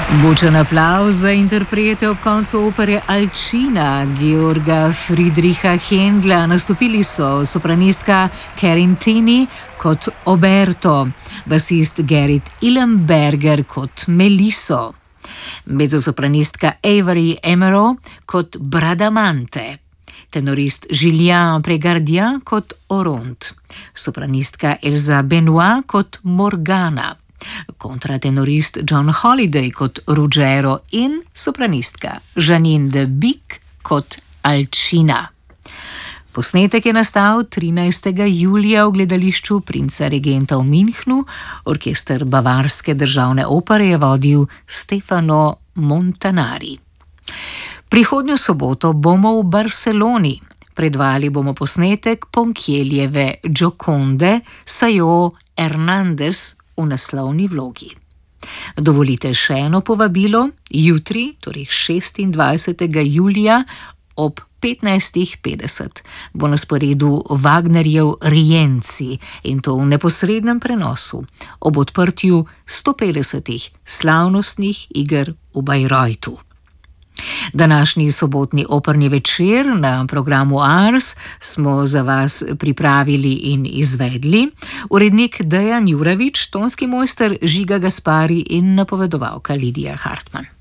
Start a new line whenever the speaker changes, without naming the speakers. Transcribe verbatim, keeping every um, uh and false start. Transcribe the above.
Bučen aplavz za interprete ob koncu opere Alcina Georga Friedricha Händla. Nastopili so sopranistka Karin Tini kot Oberto, basist Gerrit Illenberger kot Melisso, mezzosopranistka Avery Emero kot Bradamante, tenorist Julien Prégardien kot Oronte, sopranistka Elsa Benoit kot Morgana, kontratenorist John Holiday kot Ruggero in sopranistka Janine de Bic kot Alcina. Posnetek je nastal trinajstega julija v gledališču Princa Regenta v Münchnu. Orkester Bavarske državne opere je vodil Stefano Montanari. Prihodnjo soboto bomo v Barceloni. Predvajali bomo posnetek Ponchiellieve Gioconde Sajo Hernandez v naslovni vlogi. Dovolite še eno povabilo. Jutri, torej šestindvajsetega julija ob petnajstih petdeset bo na sporedu Wagnerjev Rienzi, in to v neposrednem prenosu ob odprtju stopetdesetih slavnostnih iger v Bayreuthu. Današnji sobotni operni večer na programu Ars smo za vas pripravili in izvedli urednik Dejan Juravič, tonski mojster Žiga Gaspari in napovedovalka Lidija Hartmann.